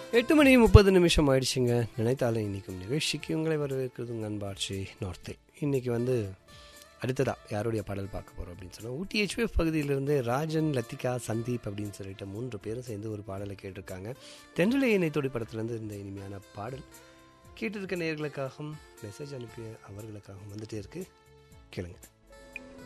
8:30 ஆயிடுச்சுங்க. நினைத்தாலே இன்றைக்கும் நிகழ்ச்சிக்கு உங்களை வரவேற்கிறது உங்கள் அன்பாட்சி நார்த்தே. இன்றைக்கி அடுத்ததாக யாருடைய பாடல் பார்க்க போகிறோம் அப்படின்னு சொன்னால், ஊட்டி HPF பகுதியிலிருந்து ராஜன், லத்திகா, சந்தீப் அப்படின்னு சொல்லிட்டு 3 பேரும் சேர்ந்து ஒரு பாடலை கேட்டிருக்காங்க. தென்றலை இணை தொடி படத்துலேருந்து இந்த இனிமையான பாடல் கேட்டிருக்க நேயர்களுக்காகவும் மெசேஜ் அனுப்பிய அவர்களுக்காகவும் வந்துட்டே இருக்கு. கேளுங்க.